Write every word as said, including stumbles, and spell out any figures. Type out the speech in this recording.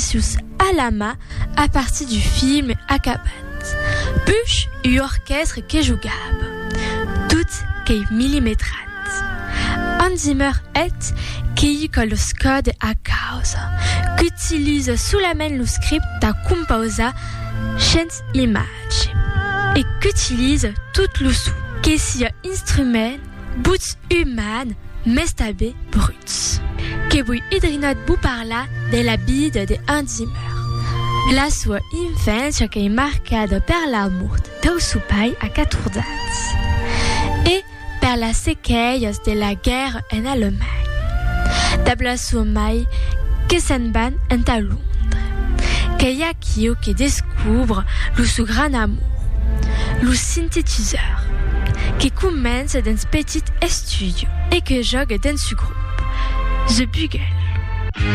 Vinicius Alama à partir du film Acabat. Bush et orchestre que jugab. Tout que millimétrat. Hans Zimmer est qui que le code a cause, qu'utilise sous la main le script à composa chant image et qu'utilise tout le sous, que si instrument, bouts humain, mestabé bruts. Que vous idrinot vous parla de la bide de Hans Zimmer. La sua infância que est marquée par l'amour de Soupai à quatre dates. Et par la séquelle de la guerre en Allemagne. Dabla sua mai que s'en van à Londres. Que y a qui qui découvre le sous grand amour, le synthétiseur, qui commence dans ce petit studio et que joue dans ce groupe, The Bugle.